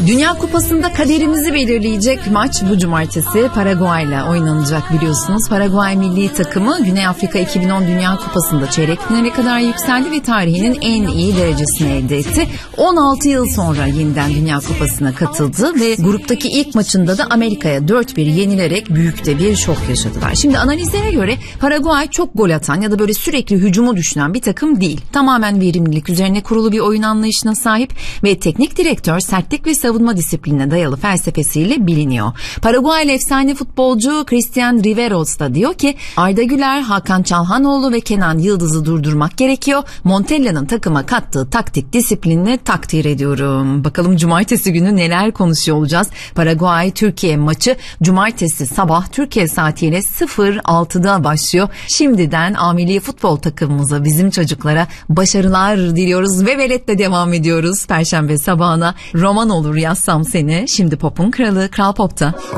Dünya Kupası'nda kaderimizi belirleyecek maç bu cumartesi Paraguay'la oynanacak biliyorsunuz. Paraguay milli takımı Güney Afrika 2010 Dünya Kupası'nda çeyrek finale kadar yükseldi ve tarihinin en iyi derecesini elde etti. 16 yıl sonra yeniden Dünya Kupası'na katıldı ve gruptaki ilk maçında da Amerika'ya 4-1 yenilerek büyük de bir şok yaşadılar. Şimdi analizlere göre Paraguay çok gol atan ya da böyle sürekli hücumu düşünen bir takım değil. Tamamen verimlilik üzerine kurulu bir oyun anlayışına sahip ve teknik direktör sertlik ve savunma disiplinine dayalı felsefesiyle biliniyor. Paraguaylı efsane futbolcu Cristian Riveros da diyor ki Arda Güler, Hakan Çalhanoğlu ve Kenan Yıldız'ı durdurmak gerekiyor. Montella'nın takıma kattığı taktik disiplinini takdir ediyorum. Bakalım cumartesi günü neler konuşuyor olacağız. Paraguay-Türkiye maçı cumartesi sabah Türkiye saatiyle 06'da başlıyor. Şimdiden A-Milli futbol takımımıza, bizim çocuklara başarılar diliyoruz ve veletle devam ediyoruz. Perşembe sabahına roman olur yazsam seni. Şimdi Pop'un kralı, Kral Pop'ta.